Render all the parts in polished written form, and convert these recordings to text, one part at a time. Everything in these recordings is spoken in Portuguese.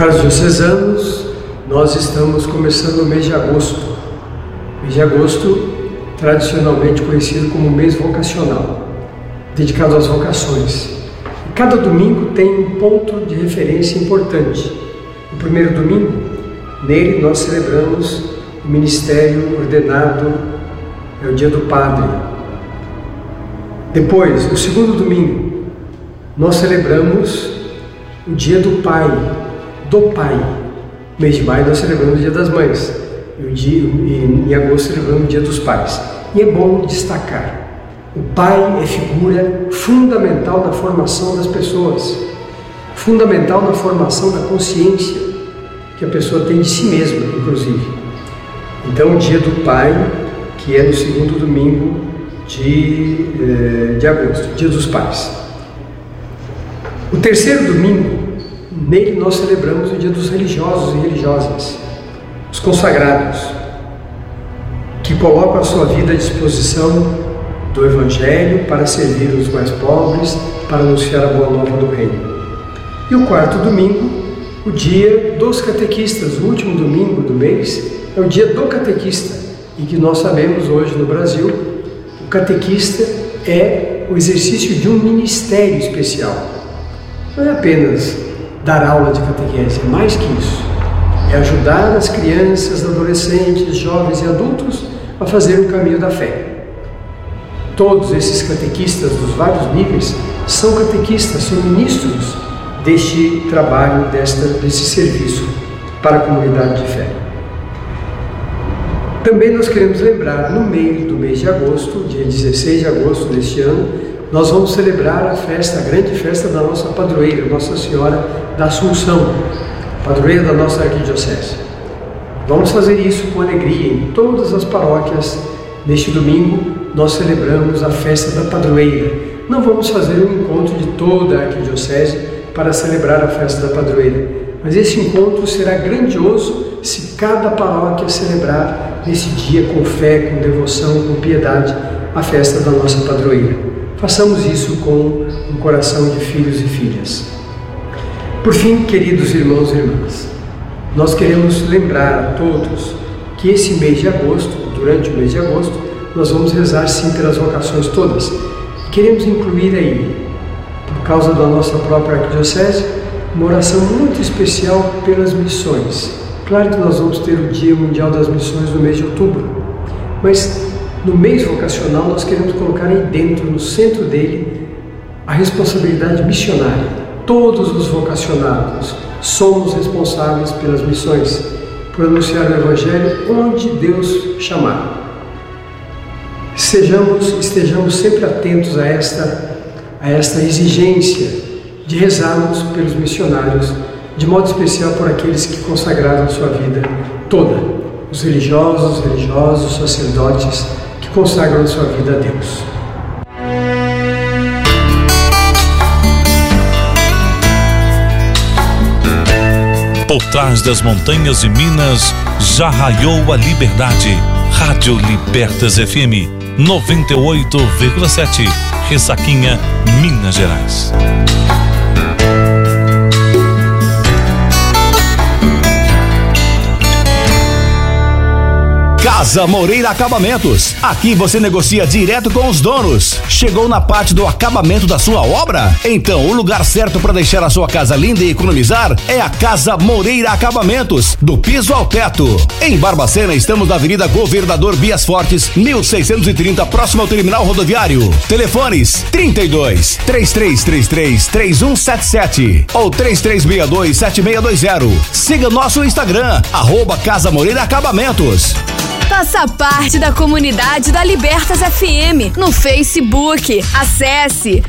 caros diocesanos, nós estamos começando o mês de agosto. O mês de agosto, tradicionalmente conhecido como mês vocacional, dedicado às vocações. E cada domingo tem um ponto de referência importante. O primeiro domingo, nele nós celebramos o ministério ordenado, é o dia do Padre. Depois, o segundo domingo, nós celebramos o dia do Pai. No mês de maio nós celebramos o dia das Mães. E em agosto celebramos o dia dos Pais. E é bom destacar, o pai é figura fundamental na formação das pessoas, fundamental na formação da consciência que a pessoa tem de si mesma, inclusive. Então o dia do Pai, que é no segundo domingo de agosto, dia dos Pais. O terceiro domingo, nele nós celebramos o dia dos religiosos e religiosas, os consagrados, que colocam a sua vida à disposição do Evangelho para servir os mais pobres, para anunciar a boa nova do Reino. E o quarto domingo, o dia dos catequistas, o último domingo do mês, é o dia do catequista, e que nós sabemos hoje no Brasil, o catequista é o exercício de um ministério especial. Não é apenas dar aula de catequese, é mais que isso. É ajudar as crianças, adolescentes, jovens e adultos a fazer o caminho da fé. Todos esses catequistas dos vários níveis são catequistas, são ministros deste trabalho, desse serviço para a comunidade de fé. Também nós queremos lembrar, no meio do mês de agosto, dia 16 de agosto deste ano, nós vamos celebrar a grande festa da nossa padroeira, Nossa Senhora da Assunção, padroeira da nossa arquidiocese. Vamos fazer isso com alegria em todas as paróquias. Neste domingo nós celebramos a festa da padroeira. Não vamos fazer um encontro de toda a arquidiocese para celebrar a festa da padroeira, mas esse encontro será grandioso se cada paróquia celebrar nesse dia com fé, com devoção, com piedade a festa da nossa padroeira. Façamos isso com um coração de filhos e filhas. Por fim, queridos irmãos e irmãs, nós queremos lembrar a todos que esse mês de agosto, durante o mês de agosto, nós vamos rezar sim pelas vocações todas. Queremos incluir aí, por causa da nossa própria arquidiocese, uma oração muito especial pelas missões. Claro que nós vamos ter o Dia Mundial das Missões no mês de outubro, mas no mês vocacional nós queremos colocar aí dentro, no centro dele, a responsabilidade missionária. Todos os vocacionados somos responsáveis pelas missões, por anunciar o Evangelho onde Deus chamar. Estejamos sempre atentos a esta exigência de rezarmos pelos missionários, de modo especial por aqueles que consagraram a sua vida toda, os religiosos, os sacerdotes que consagram a sua vida a Deus. Por trás das montanhas de Minas, já raiou a liberdade. Rádio Libertas FM 98,7, Ressaquinha, Minas Gerais. Casa Moreira Acabamentos. Aqui você negocia direto com os donos. Chegou na parte do acabamento da sua obra? Então o lugar certo para deixar a sua casa linda e economizar é a Casa Moreira Acabamentos, do piso ao teto. Em Barbacena estamos na Avenida Governador Bias Fortes, 1630, próximo ao terminal rodoviário. Telefones 32 3333 3177 ou 3362 7620. Siga nosso Instagram, @Casa Moreira Acabamentos. Faça parte da comunidade da Libertas FM no Facebook. Acesse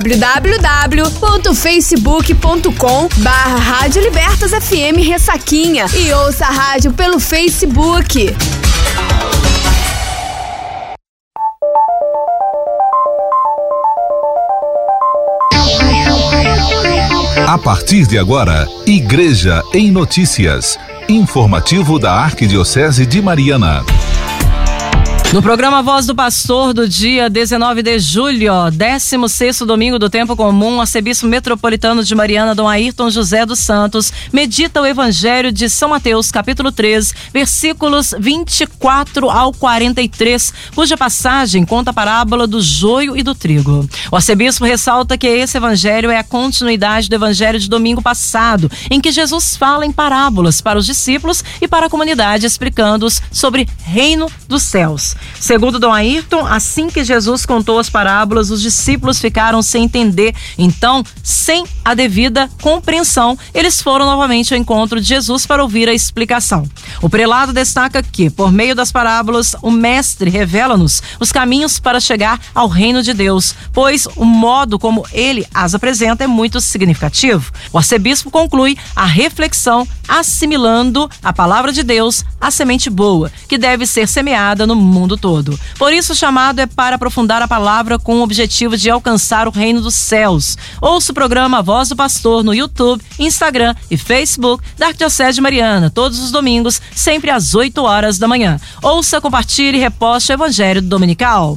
www.facebook.com/Rádio Libertas FM Ressaquinha e ouça a rádio pelo Facebook. A partir de agora, Igreja em Notícias. Informativo da Arquidiocese de Mariana. No programa Voz do Pastor do dia 19 de julho, 16º domingo do tempo comum, o arcebispo metropolitano de Mariana, Dom Ayrton José dos Santos, medita o evangelho de São Mateus, capítulo 3, versículos 24 ao 43, cuja passagem conta a parábola do joio e do trigo. O arcebispo ressalta que esse evangelho é a continuidade do evangelho de domingo passado, em que Jesus fala em parábolas para os discípulos e para a comunidade, explicando-os sobre reino dos céus. Segundo Dom Ayrton, assim que Jesus contou as parábolas, os discípulos ficaram sem entender. Então, sem a devida compreensão, eles foram novamente ao encontro de Jesus para ouvir a explicação. O prelado destaca que, por meio das parábolas, o mestre revela-nos os caminhos para chegar ao reino de Deus, pois o modo como ele as apresenta é muito significativo. O arcebispo conclui a reflexão assimilando a palavra de Deus à semente boa, que deve ser semeada no mundo todo. Por isso, o chamado é para aprofundar a palavra com o objetivo de alcançar o reino dos céus. Ouça o programa Voz do Pastor no YouTube, Instagram e Facebook da Arquidiocese de Mariana, todos os domingos, sempre às 8 horas da manhã. Ouça, compartilhe e reposte o Evangelho Dominical.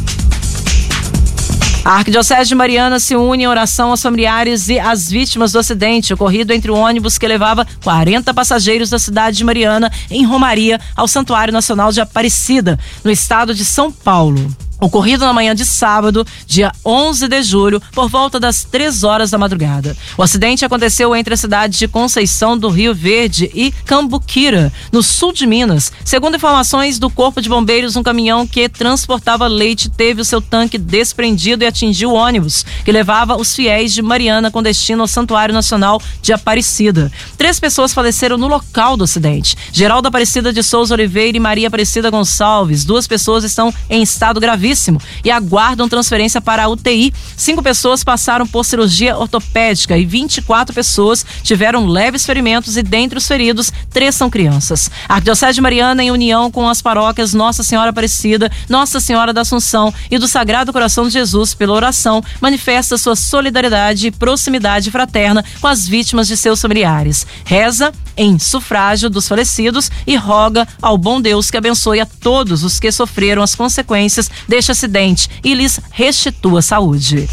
A Arquidiocese de Mariana se une em oração aos familiares e às vítimas do acidente ocorrido entre o ônibus que levava 40 passageiros da cidade de Mariana, em Romaria, ao Santuário Nacional de Aparecida, no estado de São Paulo. Ocorrido na manhã de sábado, dia 11 de julho, por volta das 3 horas da madrugada. O acidente aconteceu entre a cidade de Conceição do Rio Verde e Cambuquira, no sul de Minas. Segundo informações do Corpo de Bombeiros, um caminhão que transportava leite teve o seu tanque desprendido e atingiu o ônibus, que levava os fiéis de Mariana com destino ao Santuário Nacional de Aparecida. 3 pessoas faleceram no local do acidente: Geraldo Aparecida de Souza Oliveira e Maria Aparecida Gonçalves. 2 pessoas estão em estado gravíssimo e aguardam transferência para a UTI. 5 pessoas passaram por cirurgia ortopédica e 24 pessoas tiveram leves ferimentos, e dentre os feridos, 3 são crianças. A Arquidiocese de Mariana, em união com as paróquias Nossa Senhora Aparecida, Nossa Senhora da Assunção e do Sagrado Coração de Jesus, pela oração, manifesta sua solidariedade e proximidade fraterna com as vítimas de seus familiares. Reza em sufrágio dos falecidos e roga ao bom Deus que abençoe a todos os que sofreram as consequências deste acidente e lhes restitua saúde.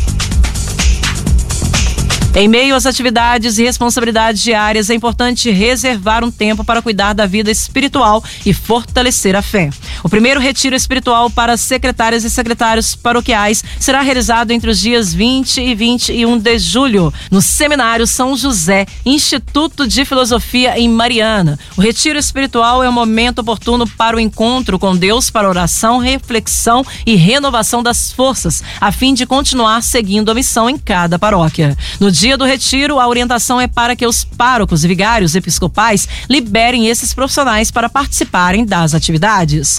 Em meio às atividades e responsabilidades diárias, é importante reservar um tempo para cuidar da vida espiritual e fortalecer a fé. O primeiro retiro espiritual para secretárias e secretários paroquiais será realizado entre os dias 20 e 21 de julho, no Seminário São José, Instituto de Filosofia em Mariana. O retiro espiritual é um momento oportuno para o encontro com Deus, para oração, reflexão e renovação das forças, a fim de continuar seguindo a missão em cada paróquia. No dia do retiro, a orientação é para que os párocos e vigários episcopais liberem esses profissionais para participarem das atividades.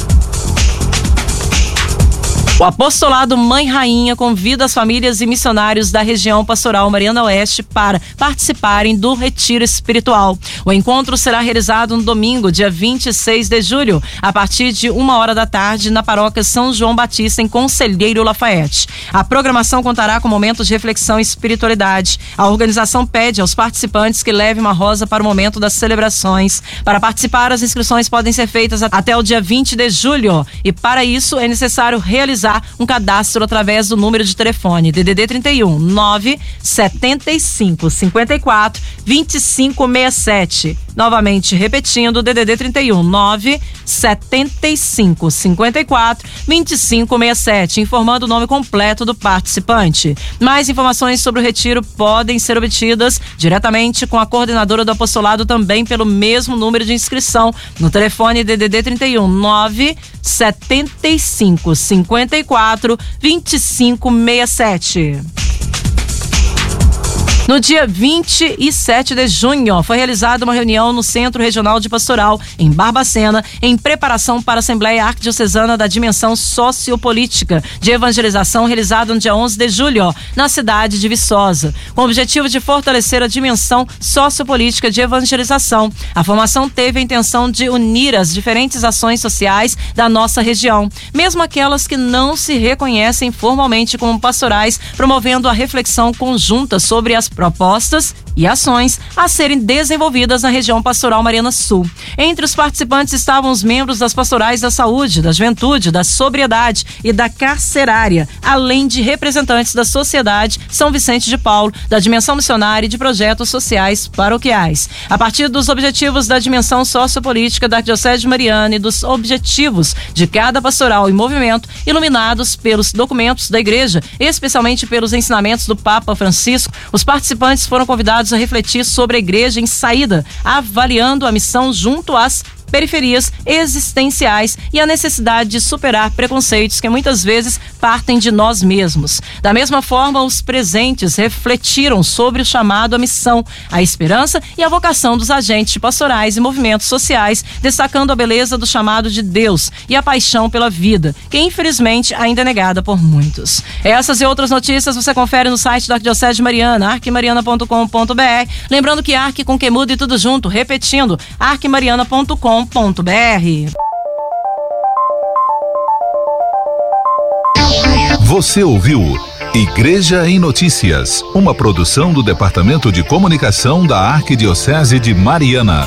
O apostolado Mãe Rainha convida as famílias e missionários da região pastoral Mariana Oeste para participarem do retiro espiritual. O encontro será realizado no domingo, dia 26 de julho, a partir de 1h da tarde, na paróquia São João Batista, em Conselheiro Lafayette. A programação contará com momentos de reflexão e espiritualidade. A organização pede aos participantes que levem uma rosa para o momento das celebrações. Para participar, as inscrições podem ser feitas até o dia 20 de julho e, para isso, é necessário realizar um cadastro através do número de telefone DDD 31 975 54 2567. Novamente repetindo, DDD 31 975 54 2567, informando o nome completo do participante. Mais informações sobre o retiro podem ser obtidas diretamente com a coordenadora do apostolado, também pelo mesmo número de inscrição, no telefone DDD 31 975 54 2567. No dia 27 de junho, foi realizada uma reunião no Centro Regional de Pastoral, em Barbacena, em preparação para a Assembleia Arquidiocesana da Dimensão Sociopolítica de Evangelização, realizada no dia 11 de julho, na cidade de Viçosa, com o objetivo de fortalecer a dimensão sociopolítica de evangelização. A formação teve a intenção de unir as diferentes ações sociais da nossa região, mesmo aquelas que não se reconhecem formalmente como pastorais, promovendo a reflexão conjunta sobre as propostas e ações a serem desenvolvidas na região pastoral Mariana Sul. Entre os participantes estavam os membros das pastorais da saúde, da juventude, da sobriedade e da carcerária, além de representantes da Sociedade São Vicente de Paulo, da Dimensão Missionária e de projetos sociais paroquiais. A partir dos objetivos da dimensão sociopolítica da Arquidiocese de Mariana e dos objetivos de cada pastoral e movimento, iluminados pelos documentos da Igreja, especialmente pelos ensinamentos do Papa Francisco, os participantes foram convidados a refletir sobre a Igreja em saída, avaliando a missão junto às periferias existenciais e a necessidade de superar preconceitos que muitas vezes partem de nós mesmos. Da mesma forma, os presentes refletiram sobre o chamado à missão, a esperança e a vocação dos agentes pastorais e movimentos sociais, destacando a beleza do chamado de Deus e a paixão pela vida, que infelizmente ainda é negada por muitos. Essas e outras notícias você confere no site da Arquidiocese de Mariana, arquimariana.com.br. Lembrando que Arque com que muda e tudo junto, repetindo, arquimariana.com.br. Você ouviu Igreja em Notícias, uma produção do Departamento de Comunicação da Arquidiocese de Mariana.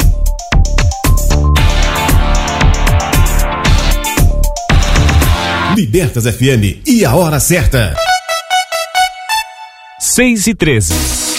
Libertas FM e a hora certa. 6:13.